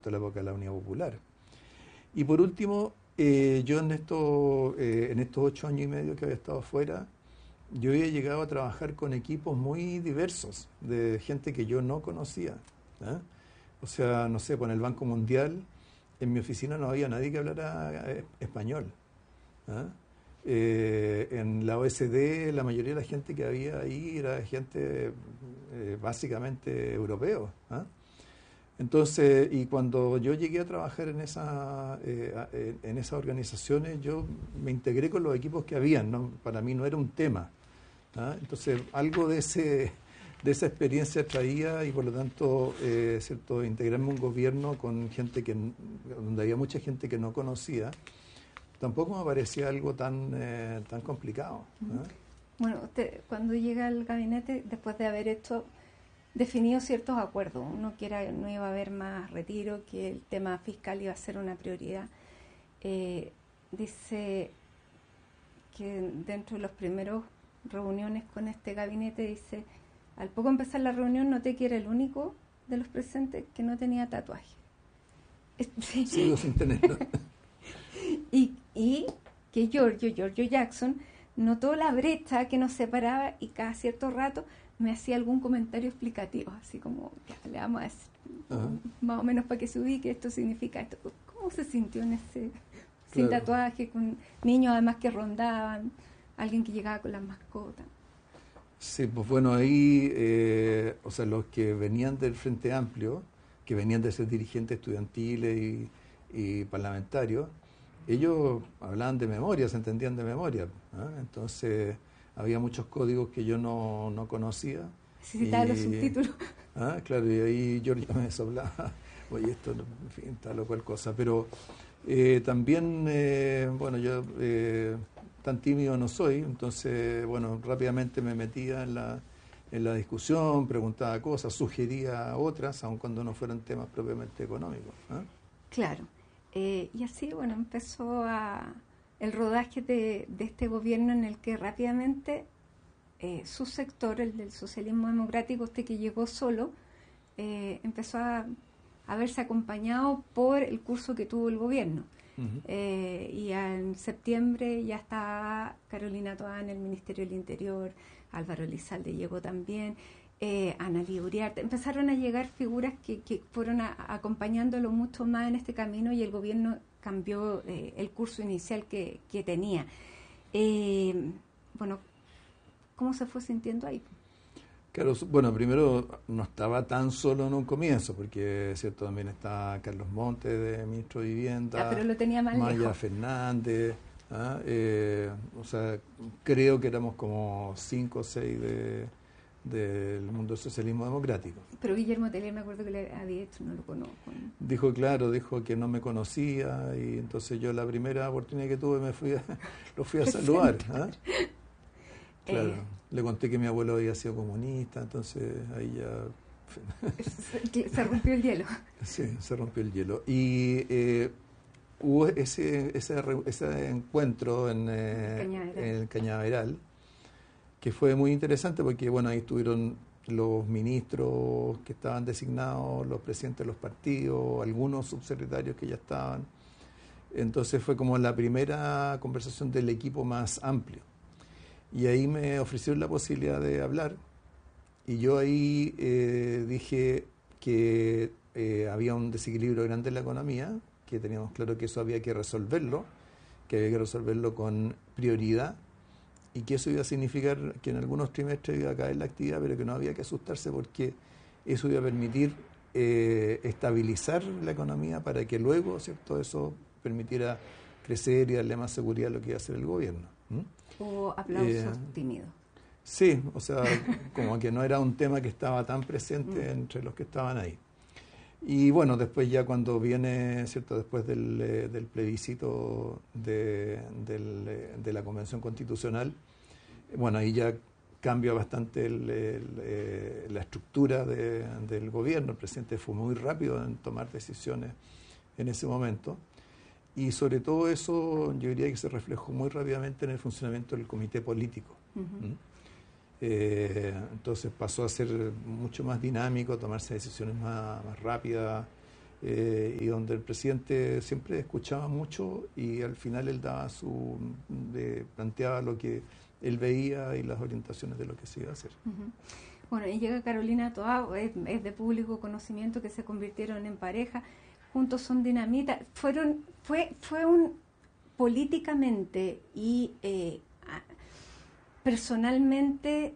la época de la Unidad Popular. Y por último, yo en estos 8 años y medio que había estado afuera, yo había llegado a trabajar con equipos muy diversos, de gente que yo no conocía. ¿Ah? O sea, no sé, con el Banco Mundial, en mi oficina no había nadie que hablara español. ¿Ah? En la OECD, la mayoría de la gente que había ahí era gente básicamente europeo. ¿Ah? Entonces, y cuando yo llegué a trabajar en esas organizaciones, yo me integré con los equipos que habían, ¿no? Para mí no era un tema. ¿Ah? Entonces, algo de esa experiencia traía y por lo tanto, ¿cierto? Integrarme en un gobierno con gente donde había mucha gente que no conocía, tampoco me parecía algo tan complicado. ¿Ah? Bueno, usted cuando llega al gabinete, después de haber definido ciertos acuerdos, uno que no iba a haber más retiro, que el tema fiscal iba a ser una prioridad, dice que dentro de los primeros reuniones con este gabinete, dice, al poco empezar la reunión noté que era el único de los presentes que no tenía tatuaje. Sigo sin tenerlo. y que Giorgio Jackson notó la brecha que nos separaba y cada cierto rato me hacía algún comentario explicativo, así como, ya, le vamos a decir, más o menos para que se ubique, esto significa esto. ¿Cómo se sintió en sin tatuaje, con niños además que rondaban, alguien que llegaba con las mascotas? Sí, pues bueno, ahí, o sea, los que venían del Frente Amplio, que venían de ser dirigentes estudiantiles y parlamentarios, ellos hablaban de memoria, se entendían de memoria. ¿Ah? Entonces, había muchos códigos que yo no conocía. Necesitaba los subtítulos. Claro, y ahí Giorgio me soplaba, oye, esto, en fin, tal o cual cosa. Pero también, bueno, yo tan tímido no soy, entonces, bueno, rápidamente me metía en la discusión, preguntaba cosas, sugería otras, aun cuando no fueran temas propiamente económicos. ¿Ah? Claro. Y así, bueno, empezó el rodaje de este gobierno en el que rápidamente su sector, el del socialismo democrático, usted que llegó solo, empezó a verse acompañado por el curso que tuvo el gobierno. Y en septiembre ya estaba Carolina Toá en el Ministerio del Interior, Álvaro Elizalde llegó también, Analía Uriarte. Empezaron a llegar figuras que fueron acompañándolo mucho más en este camino y el gobierno cambió el curso inicial que tenía. Bueno, ¿cómo se fue sintiendo ahí? Claro, bueno, primero no estaba tan solo en un comienzo, porque cierto también está Carlos Montes, de ministro de Vivienda, pero lo tenía más Maya lejos. Fernández, o sea, creo que éramos como 5 o 6 del mundo del socialismo democrático. Pero Guillermo Teller, me acuerdo que le había hecho, no lo conozco. Dijo que no me conocía y entonces yo la primera oportunidad que tuve lo fui a saludar. ¿Ah? Claro, le conté que mi abuelo había sido comunista, entonces ahí ya... Se rompió el hielo. Sí, se rompió el hielo. Y hubo ese encuentro en el Cañaveral, que fue muy interesante porque, bueno, ahí estuvieron los ministros que estaban designados, los presidentes de los partidos, algunos subsecretarios que ya estaban. Entonces fue como la primera conversación del equipo más amplio. Y ahí me ofrecieron la posibilidad de hablar y yo ahí dije que había un desequilibrio grande en la economía, que teníamos claro que eso había que resolverlo con prioridad y que eso iba a significar que en algunos trimestres iba a caer la actividad, pero que no había que asustarse porque eso iba a permitir estabilizar la economía para que luego, ¿cierto?, eso permitiera crecer y darle más seguridad a lo que iba a hacer el gobierno. Hubo aplausos tímidos. Sí, o sea, como que no era un tema que estaba tan presente entre los que estaban ahí. Y bueno, después ya cuando viene, ¿cierto?, después del plebiscito de la Convención Constitucional, bueno, ahí ya cambia bastante la estructura del gobierno. El presidente fue muy rápido en tomar decisiones en ese momento. Y sobre todo eso yo diría que se reflejó muy rápidamente en el funcionamiento del comité político. Entonces pasó a ser mucho más dinámico, tomarse decisiones más rápidas, y donde el presidente siempre escuchaba mucho y al final él daba planteaba lo que él veía y las orientaciones de lo que se iba a hacer. Uh-huh. Bueno, y llega Carolina Toá, es de público conocimiento que se convirtieron en pareja, juntos son dinamita. Fue un políticamente y personalmente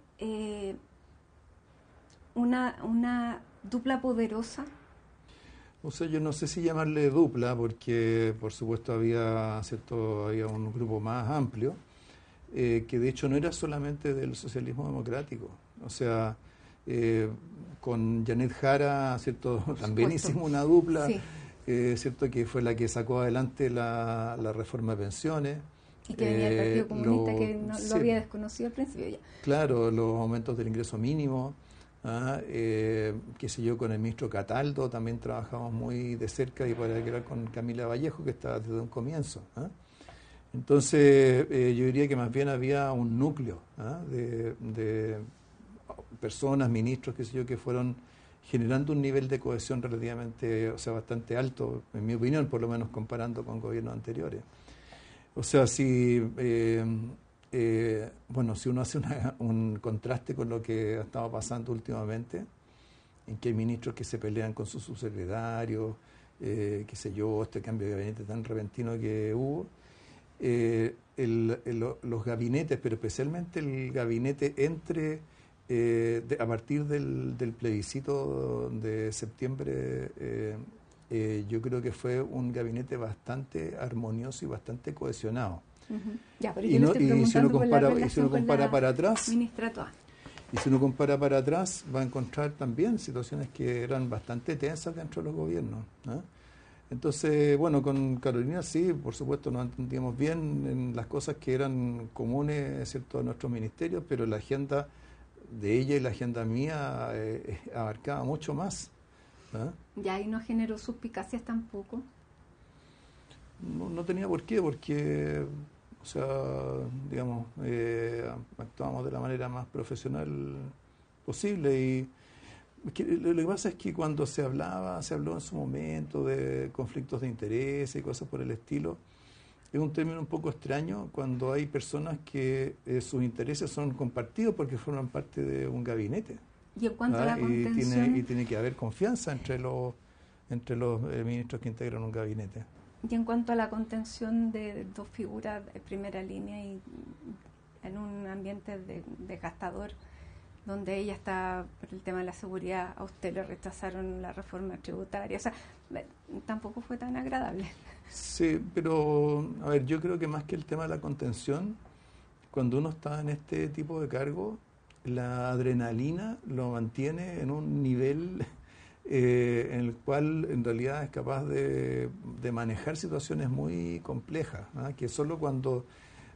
una dupla poderosa. O sea, yo no sé si llamarle dupla, porque por supuesto había un grupo más amplio, que de hecho no era solamente del socialismo democrático. O sea, con Janet Jara, ¿cierto? También hicimos una dupla, sí. ¿Cierto? Que fue la que sacó adelante la reforma de pensiones. Y que venía del Partido Comunista, que no, sí, lo había desconocido al principio ya. Claro, los aumentos del ingreso mínimo. Qué sé yo, con el ministro Cataldo también trabajamos muy de cerca y para crear con Camila Vallejo, que estaba desde un comienzo. Entonces, yo diría que más bien había un núcleo de personas, ministros, qué sé yo, que fueron generando un nivel de cohesión relativamente, o sea, bastante alto, en mi opinión, por lo menos comparando con gobiernos anteriores. O sea, si uno hace un contraste con lo que ha estado pasando últimamente, en que hay ministros que se pelean con sus subsecretarios, qué sé yo, este cambio de gabinete tan repentino que hubo, los gabinetes, pero especialmente el gabinete a partir del plebiscito de septiembre, yo creo que fue un gabinete bastante armonioso y bastante cohesionado. Uh-huh. Ya, pero yo si uno compara para atrás, ministra Toá. Y si uno compara para atrás, va a encontrar también situaciones que eran bastante tensas dentro de los gobiernos, ¿no? Entonces, bueno, con Carolina sí, por supuesto nos entendíamos bien en las cosas que eran comunes, ¿cierto?, a nuestros ministerios, pero la agenda de ella y la agenda mía abarcaba mucho más. Ya, y no generó suspicacias tampoco. No tenía por qué, porque, o sea, digamos, actuamos de la manera más profesional posible y lo que pasa es que cuando se habló en su momento de conflictos de interés y cosas por el estilo, es un término un poco extraño cuando hay personas que sus intereses son compartidos porque forman parte de un gabinete. Y en cuanto a la contención... Y tiene que haber confianza entre los ministros que integran un gabinete. Y en cuanto a la contención de dos figuras de primera línea y en un ambiente desgastador, donde ella está por el tema de la seguridad, a usted le rechazaron la reforma tributaria, o sea, tampoco fue tan agradable. Sí, pero a ver, yo creo que más que el tema de la contención, cuando uno está en este tipo de cargo, la adrenalina lo mantiene en un nivel en el cual en realidad es capaz de manejar situaciones muy complejas, ¿no? Que solo cuando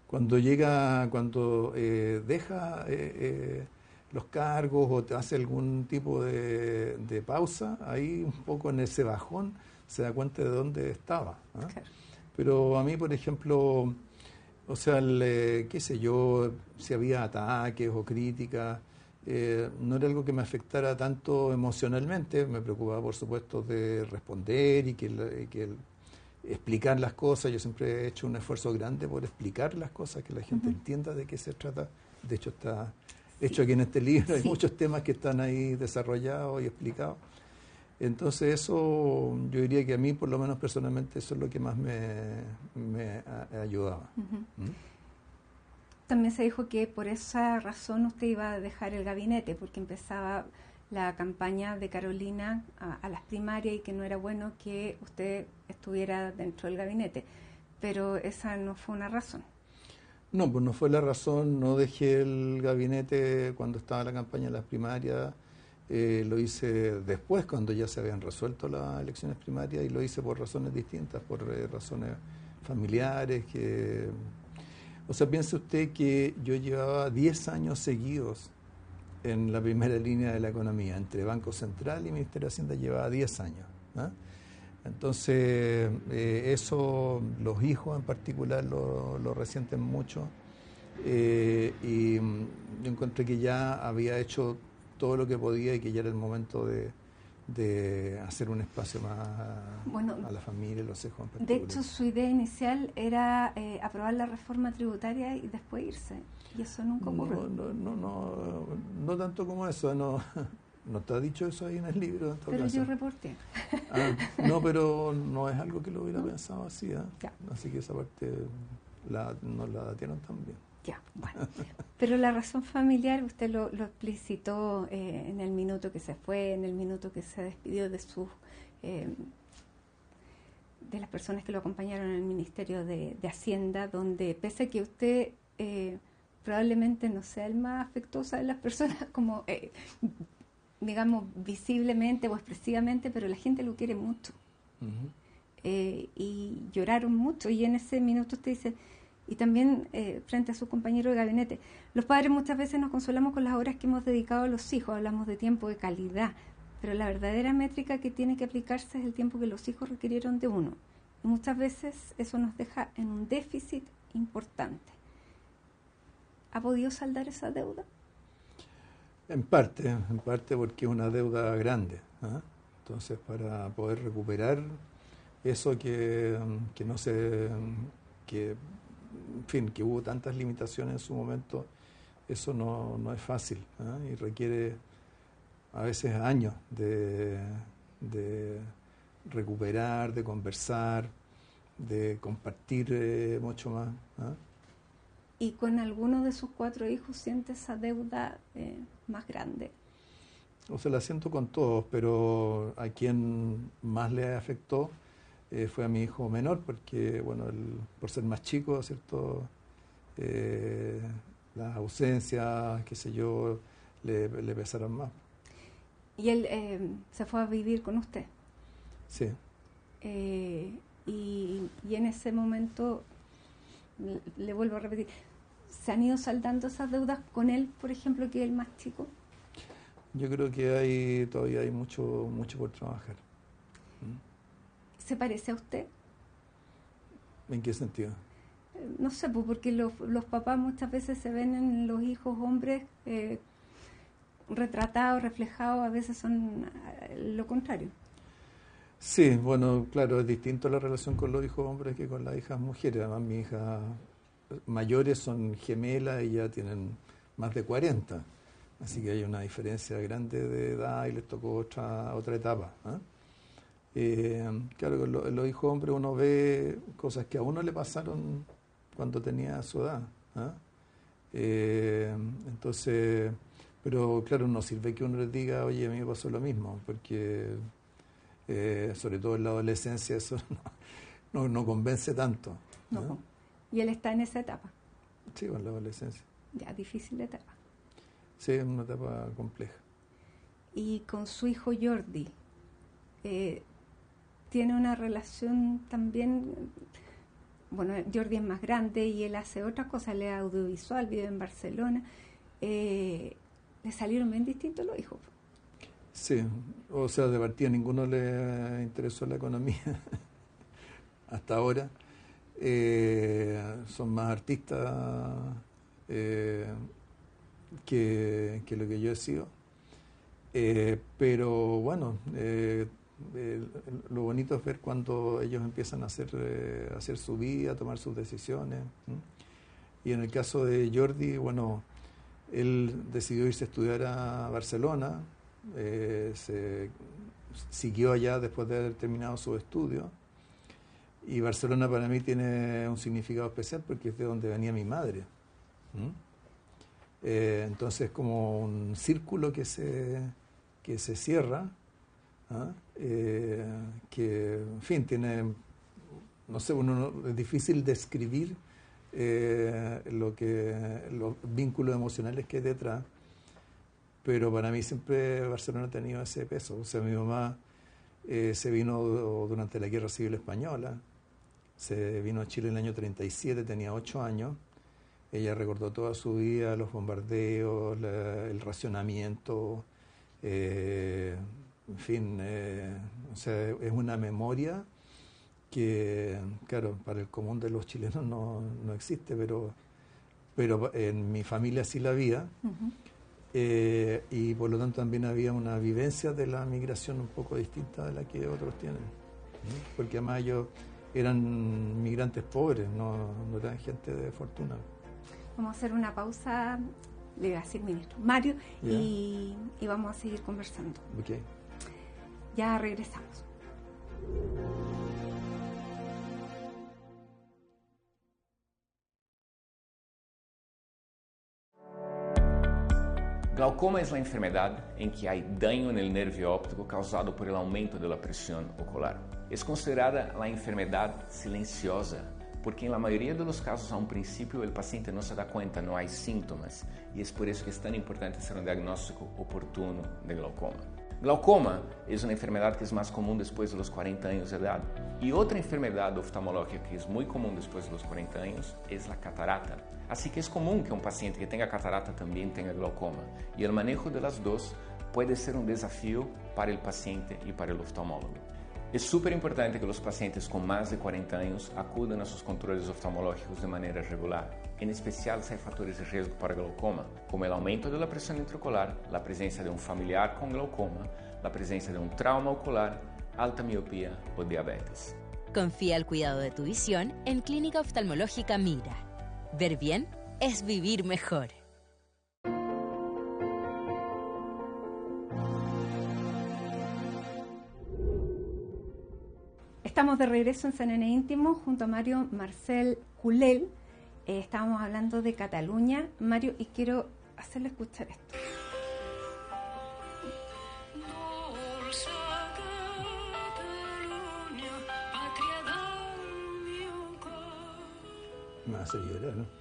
deja los cargos o te hace algún tipo de pausa, ahí un poco en ese bajón se da cuenta de dónde estaba, ¿no? Claro. Pero a mí, por ejemplo, o sea, qué sé yo, si había ataques o críticas, no era algo que me afectara tanto emocionalmente. Me preocupaba, por supuesto, de responder y que explicar las cosas. Yo siempre he hecho un esfuerzo grande por explicar las cosas, que la gente entienda de qué se trata. De hecho, está hecho aquí en este libro, hay muchos temas que están ahí desarrollados y explicados. Entonces eso, yo diría que a mí, por lo menos personalmente, eso es lo que más me ayudaba. También se dijo que por esa razón usted iba a dejar el gabinete, porque empezaba la campaña de Carolina a las primarias y que no era bueno que usted estuviera dentro del gabinete. Pero esa no fue una razón. No, pues no fue la razón. No dejé el gabinete cuando estaba la campaña de las primarias. Lo hice después, cuando ya se habían resuelto las elecciones primarias, y lo hice por razones distintas, por razones familiares. O sea, piense usted que yo llevaba 10 años seguidos en la primera línea de la economía, entre Banco Central y Ministerio de Hacienda llevaba 10 años, ¿no? Entonces, eso los hijos en particular lo resienten mucho, y yo encontré que ya había hecho todo lo que podía y que ya era el momento de de hacer un espacio más Bueno, a la familia y los hijos en de particular. hecho, su idea inicial era aprobar la reforma tributaria y después irse. Y eso nunca ocurrió. No tanto como eso, no, no está dicho eso ahí en el libro, en todo Pero caso. yo reporté. No, pero no es algo que lo hubiera ¿No? pensado así, ¿eh? Ya. Así que esa parte nos la datieron también. Ya, bueno. Pero la razón familiar usted lo explicitó en el minuto que se fue, en el minuto que se despidió de sus de las personas que lo acompañaron en el Ministerio de Hacienda, donde pese a que usted probablemente no sea el más afectuoso de las personas, como digamos visiblemente o expresivamente, pero la gente lo quiere mucho. Uh-huh. Y lloraron mucho, y en ese minuto usted dice, y también frente a su compañero de gabinete, los padres muchas veces nos consolamos con las horas que hemos dedicado a los hijos, hablamos de tiempo de calidad, pero la verdadera métrica que tiene que aplicarse es el tiempo que los hijos requirieron de uno, y muchas veces eso nos deja en un déficit importante. ¿Ha podido saldar esa deuda? En parte porque es una deuda grande, ¿eh? Entonces, para poder recuperar eso que no se... que en fin, que hubo tantas limitaciones en su momento, eso no es fácil, ¿eh? Y requiere a veces años de recuperar, de conversar, de compartir mucho más, ¿eh? ¿Y con alguno de sus 4 hijos siente esa deuda más grande? O sea, la siento con todos, pero a quien más le afectó fue a mi hijo menor, porque, bueno, por ser más chico, ¿cierto? Las ausencias, qué sé yo, le pesaron más. ¿Y él se fue a vivir con usted? Sí. Y en ese momento, le vuelvo a repetir, ¿se han ido saldando esas deudas con él, por ejemplo, que es el más chico? Yo creo que todavía hay mucho por trabajar. ¿Se parece a usted? ¿En qué sentido? No sé, pues porque los papás muchas veces se ven en los hijos hombres retratados, reflejados, a veces son lo contrario. Sí, bueno, claro, es distinto la relación con los hijos hombres que con las hijas mujeres. Además, mis hijas mayores son gemelas y ya tienen más de 40. Así que hay una diferencia grande de edad y les tocó otra etapa, ¿eh? Claro, en los hijos hombres uno ve cosas que a uno le pasaron cuando tenía su edad, ¿eh? Entonces, pero claro, no sirve que uno les diga, oye, a mí me pasó lo mismo, porque sobre todo en la adolescencia eso no convence tanto, ¿no? No, y él está en esa etapa. Sí, en la adolescencia. Ya, difícil etapa. Sí, es una etapa compleja. Y con su hijo Jordi, tiene una relación también, bueno, Jordi es más grande y él hace otra cosa, él es audiovisual, vive en Barcelona, le salieron bien distintos los hijos. Sí, o sea, de partida ninguno le interesó la economía hasta ahora. Son más artistas que lo que yo he sido. Pero bueno, lo bonito es ver cuando ellos empiezan a hacer su vida, a tomar sus decisiones. Y en el caso de Jordi, bueno, él decidió irse a estudiar a Barcelona, se siguió allá después de haber terminado sus estudios. Y Barcelona para mí tiene un significado especial porque es de donde venía mi madre. Entonces como un círculo que se cierra, que en fin tiene, no sé, es difícil describir los vínculos emocionales que hay detrás, pero para mí siempre Barcelona ha tenido ese peso. O sea, mi mamá se vino durante la Guerra Civil Española, se vino a Chile en el año 37, tenía 8 años. Ella recordó toda su vida los bombardeos, el racionamiento, en fin, o sea, es una memoria que, claro, para el común de los chilenos no existe, pero en mi familia sí la había. Uh-huh. y por lo tanto también había una vivencia de la migración un poco distinta de la que otros tienen, ¿no? Porque además ellos eran migrantes pobres, no eran gente de fortuna. Vamos a hacer una pausa, le voy a decir ministro Mario, Yeah. y vamos a seguir conversando. Okay. Ya regresamos. Glaucoma es la enfermedad en que hay daño en el nervio óptico causado por el aumento de la presión ocular. Es considerada la enfermedad silenciosa porque en la mayoría de los casos a un principio el paciente no se da cuenta, no hay síntomas, y es por eso que es tan importante hacer un diagnóstico oportuno de glaucoma. Glaucoma es una enfermedad que es más común después de los 40 años de edad. Y otra enfermedad oftalmológica que es muy común después de los 40 años es la catarata. Así que es común que un paciente que tenga catarata también tenga glaucoma. Y el manejo de las dos puede ser un desafío para el paciente y para el oftalmólogo. Es súper importante que los pacientes con más de 40 años acudan a sus controles oftalmológicos de manera regular, en especial si hay factores de riesgo para glaucoma, como el aumento de la presión intraocular, la presencia de un familiar con glaucoma, la presencia de un trauma ocular, alta miopía o diabetes. Confía el cuidado de tu visión en Clínica Oftalmológica Mira. Ver bien es vivir mejor. Estamos de regreso en CNN Íntimo junto a Mario Marcel Culel. Estábamos hablando de Cataluña, Mario, y quiero hacerle escuchar esto. Me hace llorar, ¿no?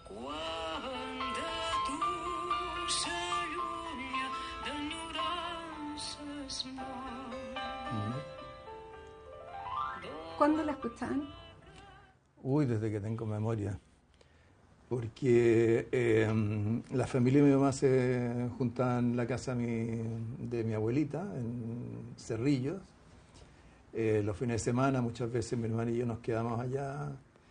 ¿Cuándo la escuchaban? Uy, desde que tengo memoria. Porque la familia de mi mamá se juntaba en la casa de mi abuelita, en Cerrillos. Los fines de semana, muchas veces mi hermana y yo nos quedamos allá.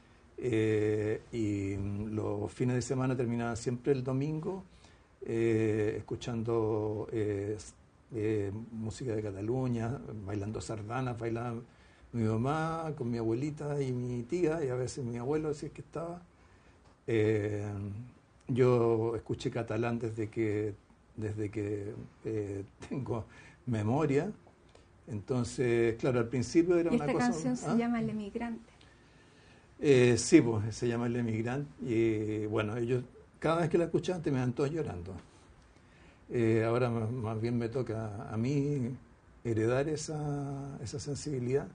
Y los fines de semana terminaban siempre el domingo escuchando música de Cataluña, bailando sardanas, bailaba mi mamá con mi abuelita y mi tía, y a veces mi abuelo, si es que estaba. Yo escuché catalán desde que tengo memoria. Entonces, claro, al principio era y una esta cosa... canción se llama El Emigrante. Sí, pues se llama El Emigrante. Y bueno, ellos cada vez que la escuchaban terminaban todos llorando. Ahora más bien me toca a mí heredar esa sensibilidad,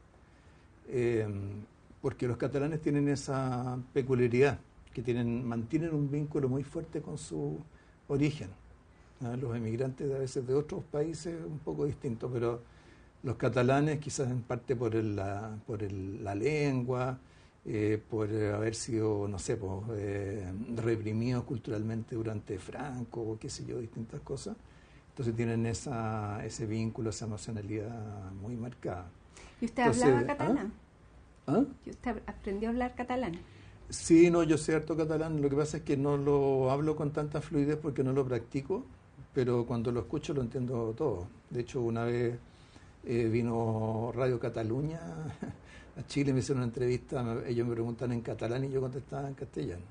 porque los catalanes tienen esa peculiaridad, que mantienen un vínculo muy fuerte con su origen. Los emigrantes a veces de otros países un poco distintos, pero los catalanes quizás en parte por la lengua, por haber sido, no sé, reprimidos culturalmente durante Franco, o qué sé yo, distintas cosas. Entonces tienen ese vínculo, esa emocionalidad muy marcada. ¿Y usted hablaba catalán? ¿Ah? ¿Y usted aprendió a hablar catalán? Sí, no, yo sé harto catalán. Lo que pasa es que no lo hablo con tanta fluidez porque no lo practico, pero cuando lo escucho lo entiendo todo. De hecho, una vez vino Radio Cataluña a Chile, me hicieron una entrevista, ellos me preguntan en catalán y yo contestaba en castellano.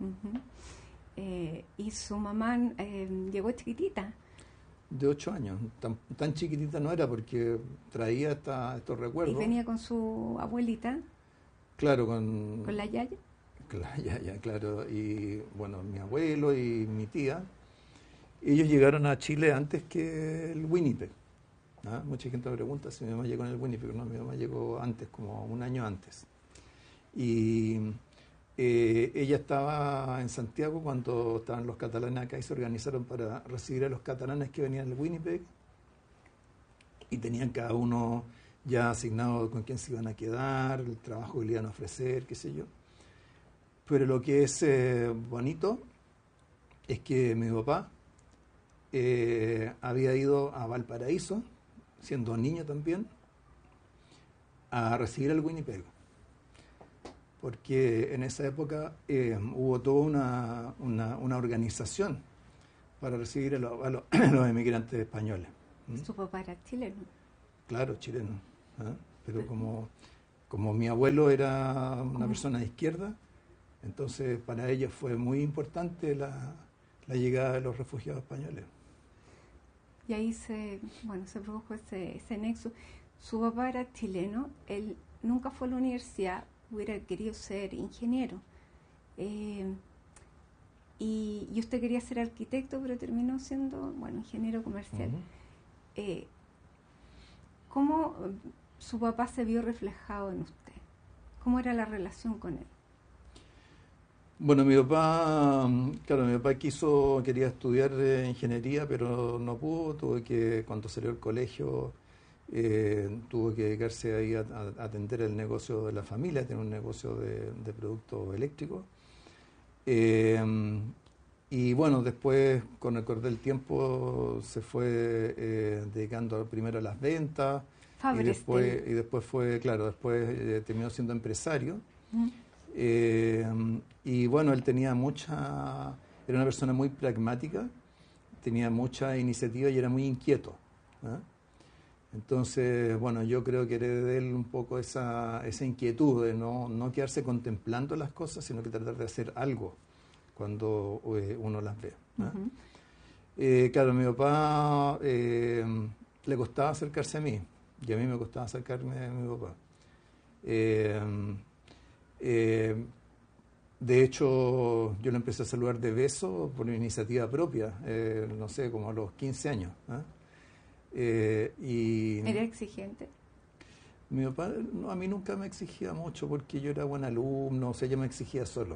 ¿Y su mamá llegó chiquitita? De 8 años, tan chiquitita no era porque traía estos recuerdos. ¿Y venía con su abuelita? Claro, ¿Con la yaya? Claro, y bueno, mi abuelo y mi tía, ellos llegaron a Chile antes que el Winnipeg. Mucha gente me pregunta si mi mamá llegó en el Winnipeg. No, mi mamá llegó antes, como un año antes. Y ella estaba en Santiago cuando estaban los catalanes acá y se organizaron para recibir a los catalanes que venían del Winnipeg, y tenían cada uno ya asignado con quién se iban a quedar, el trabajo que le iban a ofrecer, qué sé yo. Pero lo que es bonito es que mi papá había ido a Valparaíso, siendo niño también, a recibir al Winnipeg. Porque en esa época hubo toda una organización para recibir a los emigrantes españoles. Su papá era chileno. Claro, chileno. Pero como mi abuelo era una persona de izquierda, entonces para ellos fue muy importante la llegada de los refugiados españoles. Y ahí se produjo ese nexo. Su papá era chileno, él nunca fue a la universidad, hubiera querido ser ingeniero. Y usted quería ser arquitecto, pero terminó siendo, ingeniero comercial. ¿Cómo su papá se vio reflejado en usted? ¿Cómo era la relación con él? Bueno, mi papá quería estudiar ingeniería, pero no pudo, cuando salió del colegio, tuvo que dedicarse ahí a atender el negocio de la familia, tiene un negocio de productos eléctricos. Y bueno, después, con el correr del tiempo, se fue dedicando primero a las ventas, y después terminó siendo empresario. Y bueno, él tenía era una persona muy pragmática, tenía mucha iniciativa y era muy inquieto. Entonces, bueno, yo creo que heredé de él un poco esa inquietud de no quedarse contemplando las cosas, sino que tratar de hacer algo cuando uno las ve. Claro, a mi papá le costaba acercarse a mí, y a mí me costaba acercarme a mi papá. De hecho, yo lo empecé a saludar de beso por iniciativa propia, no sé, como a los 15 años. ¿Era exigente? Mi papá a mí nunca me exigía mucho porque yo era buen alumno, o sea, yo me exigía solo.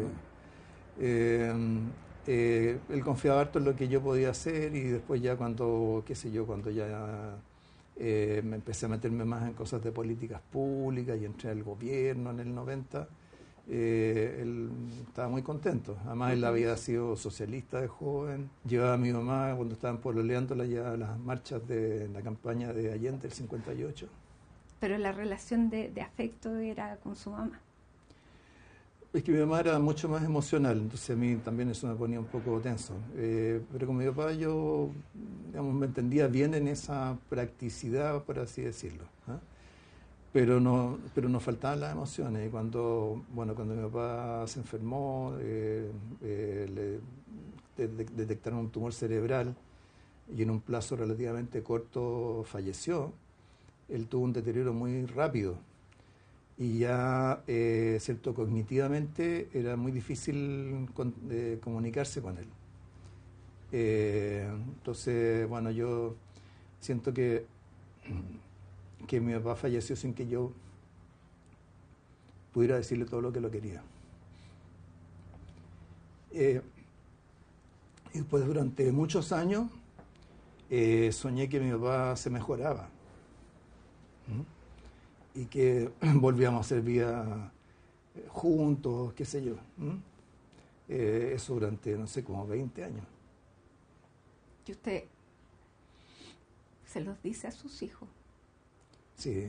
Él confiaba harto en lo que yo podía hacer y después ya cuando ya me empecé a meterme más en cosas de políticas públicas y entré al gobierno en el 90, él estaba muy contento. Además, él había sido socialista de joven. Llevaba a mi mamá, cuando estaban pololeándola, ya a las marchas de la campaña de Allende, el 58. Pero la relación de afecto era con su mamá. Es que mi mamá era mucho más emocional, entonces a mí también eso me ponía un poco tenso. Pero con mi papá yo, me entendía bien en esa practicidad, por así decirlo. Pero nos faltaban las emociones. Y cuando mi papá se enfermó, le detectaron un tumor cerebral y en un plazo relativamente corto falleció. Él tuvo un deterioro muy rápido. Y ya, cognitivamente era muy difícil comunicarse con él. Entonces, bueno, yo siento que mi papá falleció sin que yo pudiera decirle todo lo que lo quería. Y después, durante muchos años, soñé que mi papá se mejoraba. Y que volvíamos a hacer vida juntos, qué sé yo. Eso durante, no sé, como 20 años. ¿Y usted se los dice a sus hijos? Sí.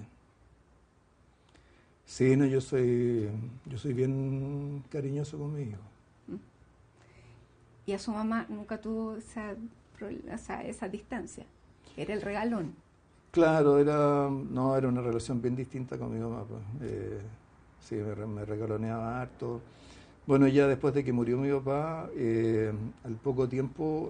Sí, no, yo soy bien cariñoso con mi hijo. ¿Y a su mamá nunca tuvo esa distancia? ¿Era el regalón? Claro, era una relación bien distinta con mi mamá. Pues. Sí, me regaloneaba harto. Bueno, ya después de que murió mi papá, al poco tiempo,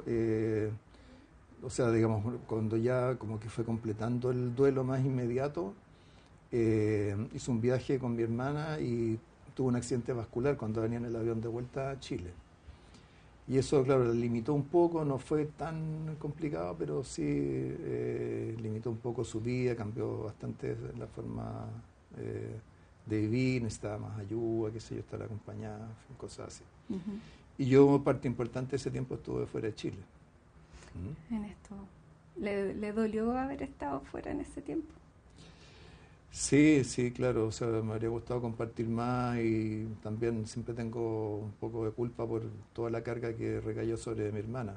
cuando ya como que fue completando el duelo más inmediato, hizo un viaje con mi hermana y tuvo un accidente vascular cuando venía en el avión de vuelta a Chile. Y eso, claro, la limitó un poco, no fue tan complicado, pero sí limitó un poco su vida, cambió bastante la forma de vivir, necesitaba más ayuda, qué sé yo, estar acompañada, cosas así. Y yo, parte importante de ese tiempo, estuve fuera de Chile. En esto, ¿le dolió haber estado fuera en ese tiempo? Sí, claro, o sea, me habría gustado compartir más y también siempre tengo un poco de culpa por toda la carga que recayó sobre mi hermana.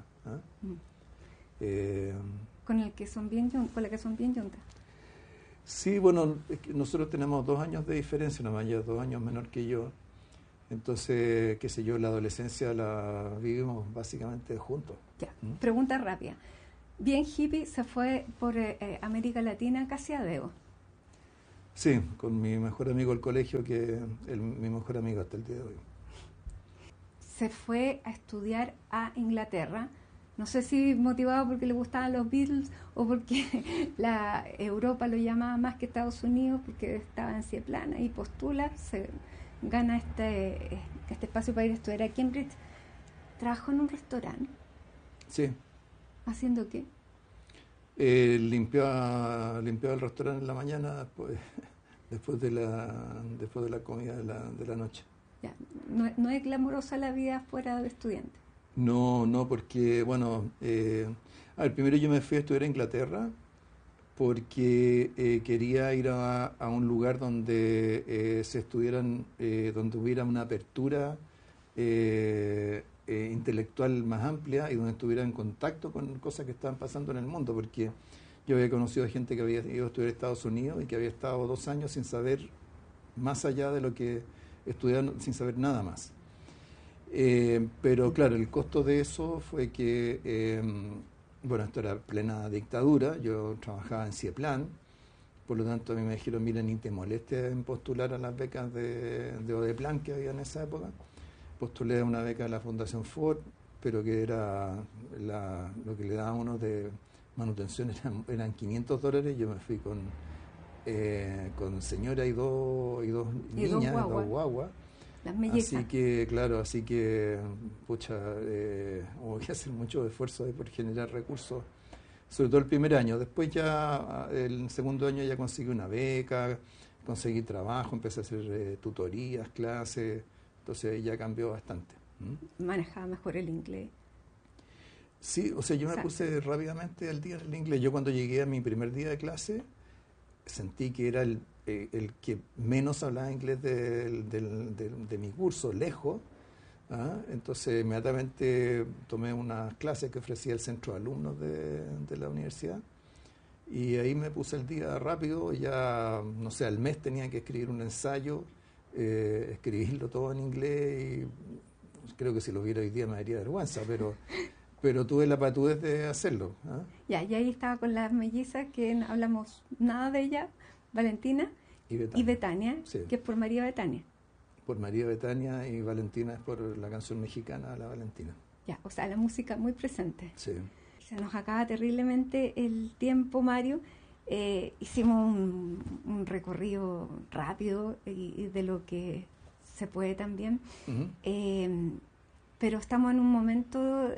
Con la que son bien juntas. Sí, bueno, es que nosotros tenemos 2 años de diferencia, nomás, ella es 2 años menor que yo. Entonces, qué sé yo, la adolescencia la vivimos básicamente juntos. Ya, pregunta rápida. Bien hippie, se fue por América Latina casi a dedo. Sí, con mi mejor amigo del colegio, que es mi mejor amigo hasta el día de hoy. Se fue a estudiar a Inglaterra. No sé si motivado porque le gustaban los Beatles o porque la Europa lo llamaba más que Estados Unidos, porque estaba en Cieplana y postula, se gana este espacio para ir a estudiar a Cambridge. ¿Trabajó en un restaurante? Sí. ¿Haciendo qué? Limpiaba el restaurante en la mañana después de la comida de la noche. Ya, no es glamorosa la vida fuera de estudiante. No, porque, bueno, primero yo me fui a estudiar a Inglaterra porque quería ir a un lugar donde se estudiaran, donde hubiera una apertura intelectual más amplia y donde estuviera en contacto con cosas que estaban pasando en el mundo, porque yo había conocido a gente que había ido a estudiar a Estados Unidos y que había estado 2 años sin saber más allá de lo que estudiaron, sin saber nada más. Pero claro, el costo de eso fue que, bueno, esto era plena dictadura, yo trabajaba en Cieplan, por lo tanto a mí me dijeron, mira, ni te molestes en postular a las becas de Odeplan que había en esa época. Postulé a una beca de la Fundación Ford, pero que era lo que le daban uno de manutención eran $500, yo me fui con señora y dos niñas, dos guaguas. Las mellizas. Así que, pucha, hubo que hacer mucho esfuerzo ahí por generar recursos, sobre todo el primer año. Después ya, el segundo año ya conseguí una beca, conseguí trabajo, empecé a hacer tutorías, clases, entonces ahí ya cambió bastante. Manejaba mejor el inglés. Sí, o sea, yo me puse rápidamente al día en el inglés. Yo cuando llegué a mi primer día de clase, sentí que era el que menos hablaba inglés de mi curso, lejos. Entonces inmediatamente tomé unas clases que ofrecía el centro de alumnos de la universidad y ahí me puse el día rápido. Ya, no sé, al mes tenía que escribir un ensayo, escribirlo todo en inglés y creo que si lo viera hoy día me daría vergüenza, pero tuve la patudez de hacerlo. Ya, y ahí estaba con las mellizas que no hablamos nada de ella, Valentina y Betania, sí, que es por María Betania. Por María Betania, y Valentina es por la canción mexicana La Valentina. Ya, o sea, la música muy presente. Sí. Se nos acaba terriblemente el tiempo, Mario. Hicimos un recorrido rápido y de lo que se puede también. Pero estamos en un momento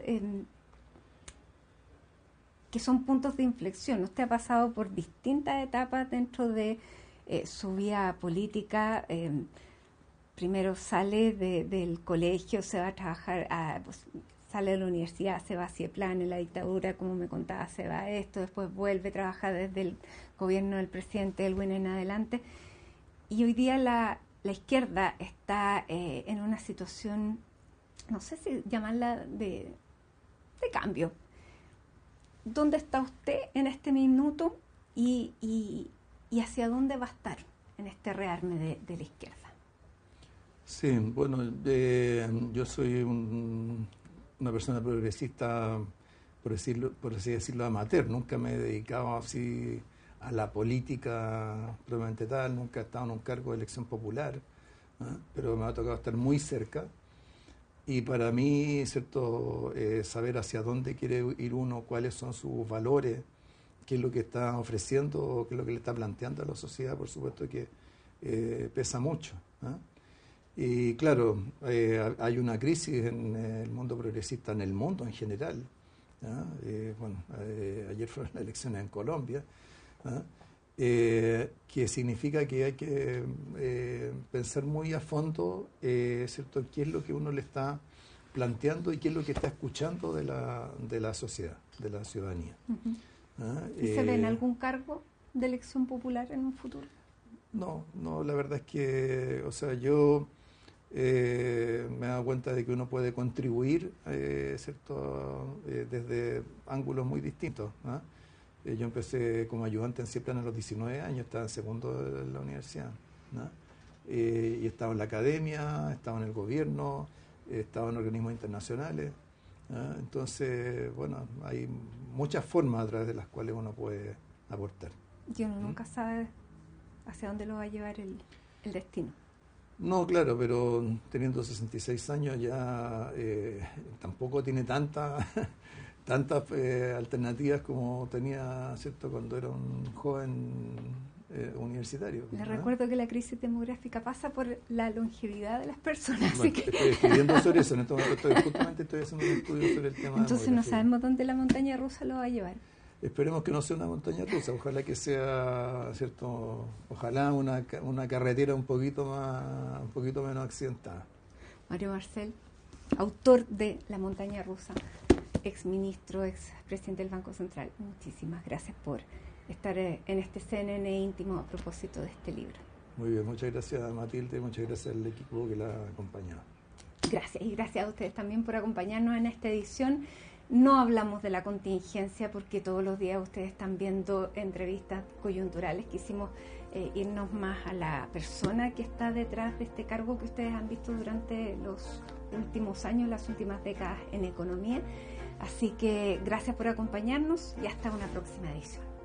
que son puntos de inflexión. Usted ha pasado por distintas etapas dentro de su vida política. Primero sale del colegio, se va a trabajar, sale de la universidad, se va a Cieplan en la dictadura, como me contaba, se va a esto, después vuelve a trabajar desde el gobierno del presidente Elwin en adelante. Y hoy día la izquierda está en una situación, no sé si llamarla de cambio. ¿Dónde está usted en este minuto y hacia dónde va a estar en este rearme de la izquierda? Sí, bueno, yo soy una persona progresista, por así decirlo, amateur. Nunca me he dedicado así a la política propiamente tal, nunca he estado en un cargo de elección popular, pero me ha tocado estar muy cerca. Y para mí, ¿cierto? Saber hacia dónde quiere ir uno, cuáles son sus valores, qué es lo que está ofreciendo, qué es lo que le está planteando a la sociedad, por supuesto que pesa mucho. Y claro, hay una crisis en el mundo progresista, en el mundo en general. Ayer fueron las elecciones en Colombia, que significa que hay que pensar muy a fondo, ¿cierto?, qué es lo que uno le está planteando y qué es lo que está escuchando de la sociedad, de la ciudadanía. ¿Y se ve en algún cargo de elección popular en un futuro? No, la verdad es que, o sea, yo me he dado cuenta de que uno puede contribuir, ¿cierto?, desde ángulos muy distintos. Yo empecé como ayudante en Cieplan a los 19 años, estaba en segundo de la universidad, y he estado en la academia, he estado en el gobierno, he estado en organismos internacionales. Entonces, bueno, hay muchas formas a través de las cuales uno puede aportar. Y uno nunca sabe hacia dónde lo va a llevar el destino. No, claro, pero teniendo 66 años ya tampoco tiene tantas alternativas como tenía, ¿cierto?, cuando era un joven universitario. Les recuerdo que la crisis demográfica pasa por la longevidad de las personas. Bueno, así que... Estoy escribiendo sobre eso, en este momento justamente estoy haciendo un estudio sobre el tema. Entonces no sabemos dónde la montaña rusa lo va a llevar. Esperemos que no sea una montaña rusa, ojalá que sea, ¿cierto?, ojalá una carretera un poquito menos accidentada. Mario Marcel, autor de La montaña rusa, ex ministro, ex presidente del Banco Central, muchísimas gracias por estar en este CNN íntimo a propósito de este libro. Muy bien, muchas gracias Matilde, muchas gracias al equipo que la acompañó. Gracias, y gracias a ustedes también por acompañarnos en esta edición. No hablamos de la contingencia porque todos los días ustedes están viendo entrevistas coyunturales. Quisimos irnos más a la persona que está detrás de este cargo que ustedes han visto durante los últimos años, las últimas décadas en economía. Así que gracias por acompañarnos y hasta una próxima edición.